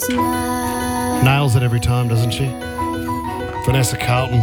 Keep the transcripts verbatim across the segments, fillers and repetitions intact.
Nails it every time, doesn't she? Vanessa Carlton.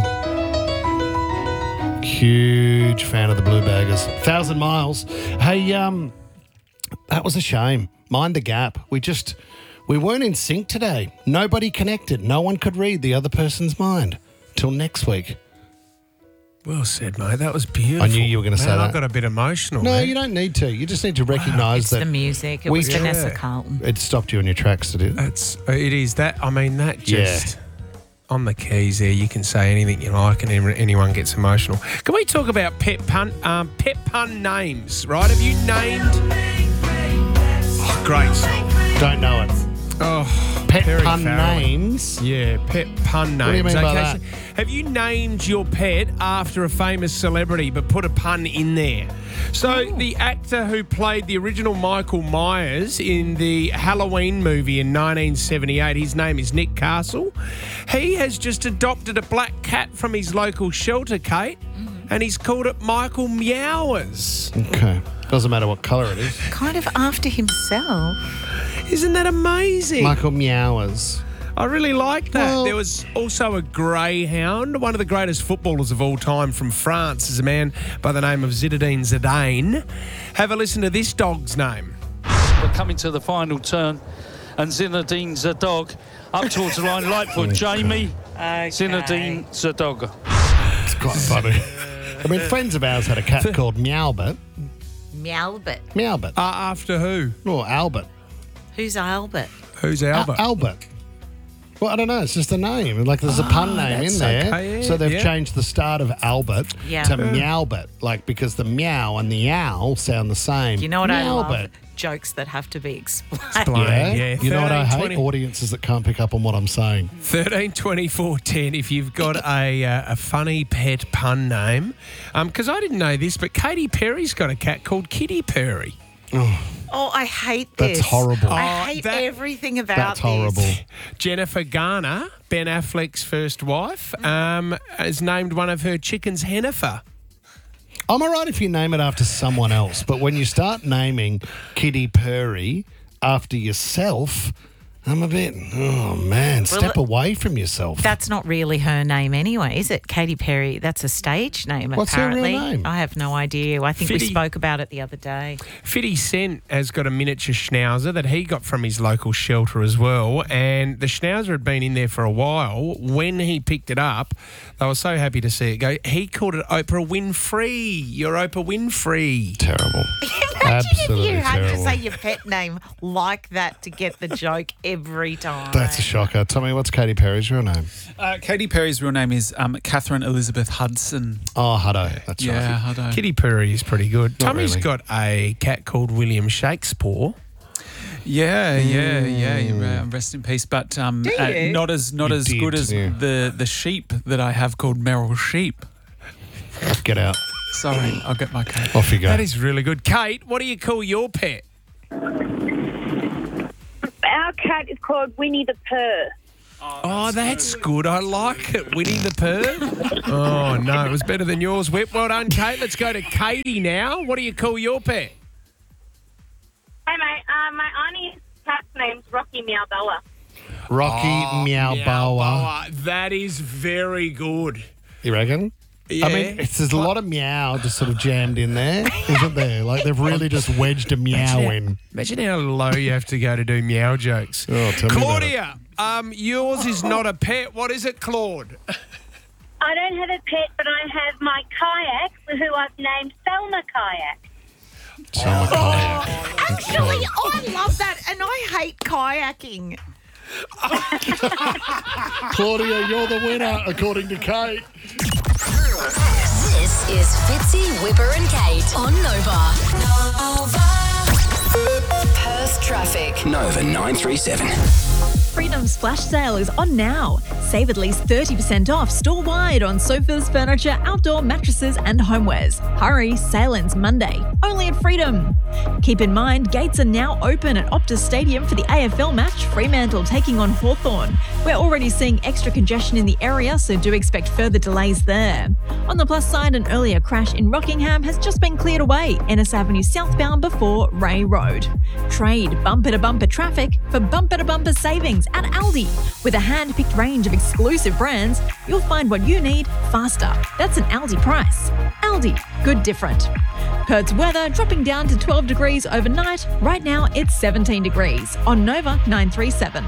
Huge fan of the Blue Baggers. Thousand Miles. Hey, um, that was a shame. Mind the gap. We just, we weren't in sync today. Nobody connected. No one could read the other person's mind. Till next week. Well said, mate. That was beautiful. I knew you were going to say Man, that. I got a bit emotional. No, man. you don't need to. You just need to recognise It's that the music. It we- was Vanessa Yeah. Carlton. it stopped you in your tracks, did it? That's it is that. I mean, that just on the keys there. You can say anything you like, and every- anyone gets emotional. Can we talk about pet pun? Um, pet pun names, right? Have you named? Oh, great song. Don't know it. Oh, Pet Perry pun Farrell. names. Yeah, pet pun names. What do you mean by Okay, that? so have you named your pet after a famous celebrity but put a pun in there? So the actor who played the original Michael Myers in the Halloween movie in nineteen seventy-eight, his name is Nick Castle. He has just adopted a black cat from his local shelter, Kate, and he's called it Michael Meowers. Okay. Doesn't matter what colour it is. Kind of after himself. Isn't that amazing? Michael Meowers. I really like that. Well- there was also a greyhound. One of the greatest footballers of all time from France is a man by the name of Zinedine Zidane. Have a listen to this dog's name. We're coming to the final turn, and Zinedine's a dog up towards the line. Lightfoot, Jamie. Okay. Zinedine Zadog. It's quite funny. I mean, friends of ours had a cat called Meowbert. Meowbert. Meowbert. Uh, after who? Or Albert. Who's Albert? Who's Al- Albert? Albert. Well, I don't know. It's just a name. Like there's a pun name in that's there. okay, yeah, so they've yeah. changed the start of Albert Yeah. to Yeah. Meowbert. Like because the meow and the owl sound the same. You know what I love? Meowbert. Jokes that have to be explained. Yeah. Yeah, You know what I thirteen, hate? twenty Audiences that can't pick up on what I'm saying. thirteen twenty-four ten if you've got a uh, a funny pet pun name. Because I didn't know this, but Katy Perry's got a cat called Kitty Perry. Oh, I hate That's this. horrible. I Oh, hate that- everything about That's horrible. this. Jennifer Garner, Ben Affleck's first wife, um, has named one of her chickens Hennifer. I'm all right if you name it after someone else, but when you start naming Kitty Perry after yourself, I'm a bit, oh man, step Well, away from yourself. That's not really her name anyway, is it? Katy Perry, that's a stage name, What's her real apparently. name? I have no idea. I think we Fitty. spoke about it the other day. fifty Cent has got a miniature schnauzer that he got from his local shelter as well. And the schnauzer had been in there for a while. When he picked it up, they were so happy to see it go. He called it Oprah Winfrey. You're Oprah Winfrey. Terrible. Imagine Absolutely if you had terrible. to say your pet name like that to get the joke every time. That's a shocker. Tell me, what's Katy Perry's real name? Uh, Katy Perry's real name is um, Catherine Elizabeth Hudson. Oh, Hutto. That's Yeah, right. I don't. Kitty Perry is pretty good. Not Tommy's really. got a cat called William Shakespeare. Yeah, yeah, yeah. uh, Rest in peace. But um, Do uh, you? not as not You as did, good as yeah. the the sheep that I have called Meryl Sheep. Get out. Sorry, I'll get my cat. Off you go. That is really good. Kate, what do you call your pet? Our cat is called Winnie the Purr. Oh, that's good. I like it. Winnie the Pooh. Oh, no, it was better than yours, Whip. Well done, Kate. Let's go to Katie now. What do you call your pet? Hey, mate. Uh, my auntie's cat's name's Rocky Meow Bella. Rocky Oh, Meow Boa. That is very good. You reckon? Yeah. I mean, it's, there's a lot of meow just sort of jammed in there, isn't there? Like they've really just wedged a meow in. Imagine how low you have to go to do meow jokes. Oh, tell me about Claudia, um, yours is not a pet. What is it, Claude? I don't have a pet, but I have my kayak, who I've named Selma Kayak. Selma Kayak. Actually, I love that, and I hate kayaking. Claudia, you're the winner, according to Kate. This is Fitzy, Whipper and Kate on Nova. Nova. Perth traffic. Nova nine three seven. Freedom's flash sale is on now. Save at least thirty percent off store-wide on sofas, furniture, outdoor mattresses and homewares. Hurry, sale ends Monday. Only at Freedom. Keep in mind, gates are now open at Optus Stadium for the A F L match, Fremantle taking on Hawthorn. We're already seeing extra congestion in the area, so do expect further delays there. On the plus side, an earlier crash in Rockingham has just been cleared away, Ennis Avenue southbound before Ray Road. Trade bumper-to-bumper traffic for bumper-to-bumper savings at Aldi. With a hand-picked range of exclusive brands, you'll find what you need faster. That's an Aldi price. Aldi, good different. Perth's weather dropping down to twelve degrees overnight. Right now, it's seventeen degrees on Nova nine three seven.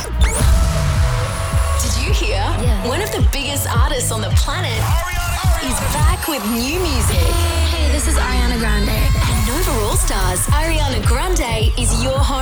Did you hear? Yeah. One of the biggest artists on the planet is back with new music. Hey, this is Ariana Grande. And Nova All Stars, Ariana Grande is your home